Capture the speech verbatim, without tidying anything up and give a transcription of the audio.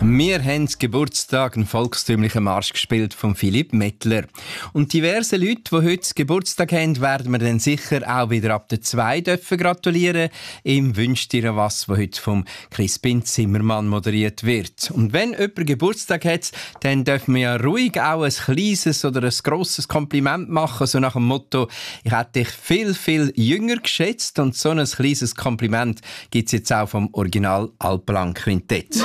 Wir haben Geburtstag, einen volkstümlichen Marsch gespielt von Philipp Mettler. Und diverse Leute, die heute Geburtstag haben, werden wir dann sicher auch wieder ab der zwei dürfen gratulieren. Ihm wünscht ihr was, was heute vom Crispin Zimmermann moderiert wird. Und wenn jemand Geburtstag hat, dann dürfen wir ja ruhig auch ein kleines oder ein grosses Kompliment machen, so nach dem Motto, ich hätte dich viel, viel jünger geschätzt. Und so ein kleines Kompliment gibt es jetzt auch vom Original Alpenlang Quintett.